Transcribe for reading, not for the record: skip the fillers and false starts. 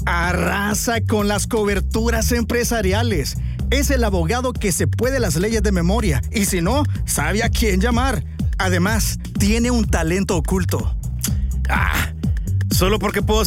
Arrasa con las coberturas empresariales. Es el abogado que se puede las leyes de memoria y si no, sabe a quién llamar. Además, tiene un talento oculto. Solo porque puedo